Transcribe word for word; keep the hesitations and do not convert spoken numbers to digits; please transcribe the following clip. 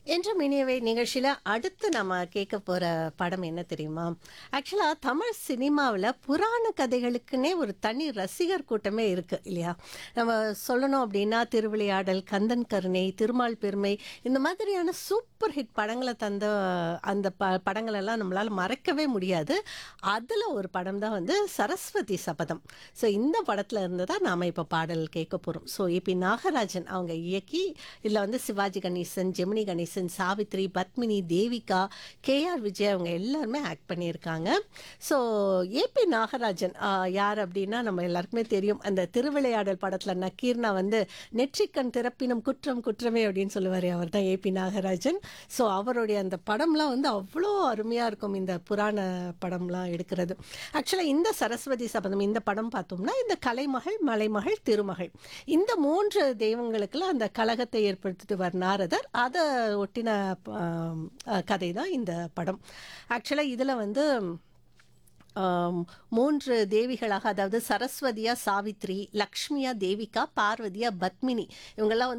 என்றும் இனியவை நிகழ்ச்சியில் அடுத்து நம்ம கேட்க போகிற படம் என்ன தெரியுமா? ஆக்சுவலாக தமிழ் சினிமாவில் புராண கதைகளுக்குன்னே ஒரு தனி ரசிகர் கூட்டமே இருக்குது இல்லையா? நம்ம சொல்லணும் அப்படின்னா திருவிளையாடல், கந்தன் கருணை, திருமால் பெருமை இந்த மாதிரியான சூப்பர் ஹிட் படங்களை தந்த அந்த ப படங்களெல்லாம் நம்மளால் மறக்கவே முடியாது. அதில் ஒரு படம் தான் வந்து சரஸ்வதி சபதம். ஸோ இந்த படத்தில் இருந்து தான் நாம் இப்போ பாடல் கேட்க போகிறோம். ஸோ ஏபி நாகராஜன் அவங்க இயக்கி இதில் வந்து சிவாஜி கணேசன், ஜெமினி கணேசன், சாவித்ரி, பத்மினி, தேவிகா, கேஆர் விஜய் அவங்க எல்லாருமே ஆக்ட் பண்ணியிருக்காங்க. ஸோ ஏபி நாகராஜன் ஆ, யார் அப்படின்னா நம்ம எல்லாருக்குமே தெரியும். அந்த திருவிளையாடல் படத்தில் நக்கீர்னா வந்து நெற்றிக்கண் திறப்பினும் குற்றம் குற்றமே அப்படின்னு சொல்லுவார். அவர் தான் ஏபி நாகராஜன். ஸோ அவருடைய அந்த படம்லாம் வந்து அவ்வளோ அருமையாக இருக்கும். இந்த புராண படம்லாம் எடுக்கிறது ஆக்சுவலாக இந்த சரஸ்வதி சபதம் இந்த படம் பார்த்தோம்னா இந்த கலைமகள், மலைமகள், திருமகள் இந்த மூன்று தெய்வங்களுக்கெல்லாம் அந்த கலகத்தை ஏற்படுத்திட்டு வர நாரதர் அதை ஒட்டின ஆம், அஹ், கதை தான் இந்த படம். ஆக்சுவலாக இதில் வந்து ஆம், மூன்று தேவிகளாக, அதாவது சரஸ்வதியா சாவித்ரி, லக்ஷ்மியா தேவிகா, பார்வதியா பத்மினி இவங்கெல்லாம் வந்து